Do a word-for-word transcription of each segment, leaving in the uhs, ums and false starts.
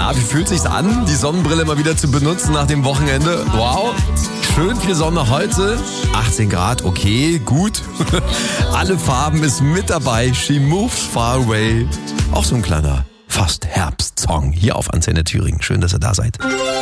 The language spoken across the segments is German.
Ja, wie fühlt sich's an, die Sonnenbrille mal wieder zu benutzen nach dem Wochenende? Wow, schön viel Sonne heute. achtzehn Grad, okay, gut. Alle Farben ist mit dabei. She moves far away. Auch so ein kleiner fast Herbstsong hier auf Antenne Thüringen. Schön, dass ihr da seid.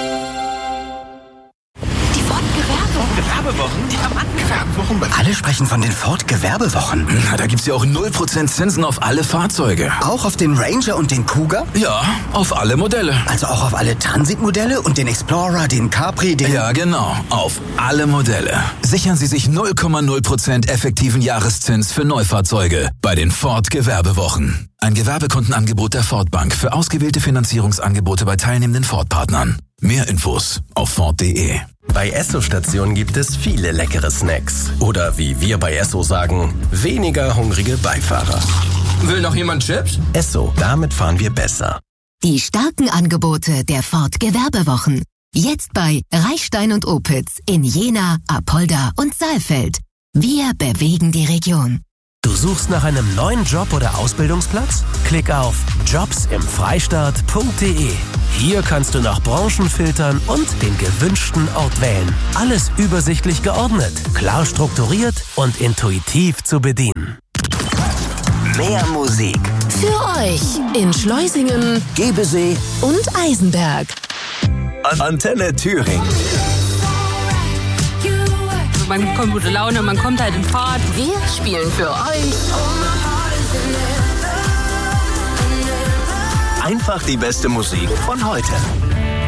Gewerbewochen? Die haben Gewerbewochen. Alle sprechen von den Ford-Gewerbewochen. Na, da gibt's ja auch null Prozent Zinsen auf alle Fahrzeuge. Auch auf den Ranger und den Cougar? Ja, auf alle Modelle. Also auch auf alle Transit-Modelle und den Explorer, den Capri, den... Ja, genau. Auf alle Modelle. Sichern Sie sich null Komma null Prozent effektiven Jahreszins für Neufahrzeuge bei den Ford-Gewerbewochen. Ein Gewerbekundenangebot der Ford Bank für ausgewählte Finanzierungsangebote bei teilnehmenden Ford-Partnern. Mehr Infos auf Ford punkt de. Bei Esso-Stationen gibt es viele leckere Snacks. Oder wie wir bei Esso sagen, weniger hungrige Beifahrer. Will noch jemand Chips? Esso, damit fahren wir besser. Die starken Angebote der Ford Gewerbewochen. Jetzt bei Reichstein und Opitz in Jena, Apolda und Saalfeld. Wir bewegen die Region. Du suchst nach einem neuen Job oder Ausbildungsplatz? Klick auf jobs im freistaat punkt de. Hier kannst du nach Branchen filtern und den gewünschten Ort wählen. Alles übersichtlich geordnet, klar strukturiert und intuitiv zu bedienen. Mehr Musik. Für euch in Schleusingen, Gebesee und Eisenberg. Antenne Thüringen. Man bekommt gute Laune, man kommt halt in Fahrt. Wir spielen für euch Einfach die beste Musik von heute.